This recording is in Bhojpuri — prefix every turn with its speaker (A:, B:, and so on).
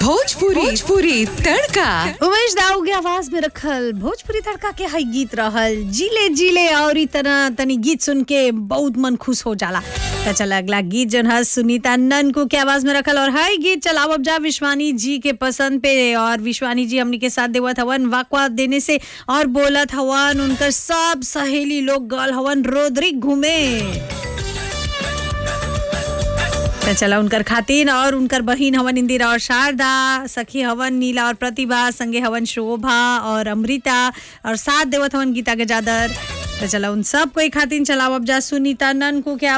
A: भोजपुरी तड़का।
B: उमेश दाऊ के आवाज में रखल भोजपुरी तड़का के हई गीत रहल जिले जिले और इतना तनी गीत सुन के बहुत मन खुश हो जाला। तो चल अगला गीत जन है सुनीता ननकू के आवाज में रखल और हई गीत चलाओ अब जा विश्वानी जी के पसंद पे। और विश्वानी जी हमनी के साथ देवत हवन वाकवा देने से और बोलत हवन उनकर सब सहेली लोग गल हवन रोदरी घूमे। तो चला उनकर खातिन और उनकर बहिन हवन इंदिरा और शारदा, सखी हवन नीला और प्रतिभा, संगे हवन शोभा और अमृता और साथ देवत हवन गीता के जादर। तो चला उन सब कोई खातिन चलाओ अब जा सुनीता ननकू के